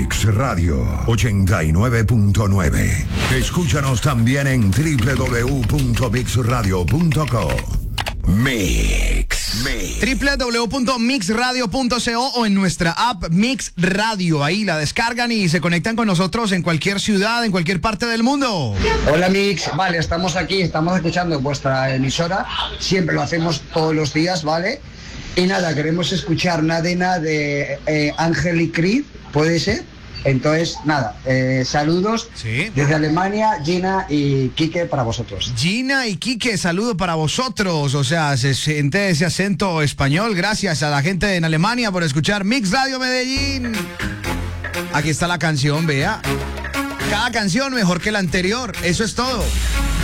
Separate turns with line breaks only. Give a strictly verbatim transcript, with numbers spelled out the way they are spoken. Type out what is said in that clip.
Mix Radio ochenta y nueve punto nueve. Escúchanos también en doble u doble u doble u punto mix radio punto co. Mix. Mix.
doble u doble u doble u punto mix radio punto co o en nuestra app Mix Radio. Ahí la descargan y se conectan con nosotros en cualquier ciudad, en cualquier parte del mundo.
Hola Mix, vale, estamos aquí, estamos escuchando vuestra emisora, siempre lo hacemos todos los días, ¿vale? Y nada, queremos escuchar Nadena de eh, Ángel y Creed, ¿puede ser? Entonces, nada, eh, saludos
sí.
Desde Alemania, Gina y Quique para vosotros.
Gina y Quique, saludo para vosotros. O sea, se siente ese acento español. Gracias a la gente en Alemania por escuchar Mix Radio Medellín. Aquí está la canción, vea. Cada canción mejor que la anterior, eso es todo.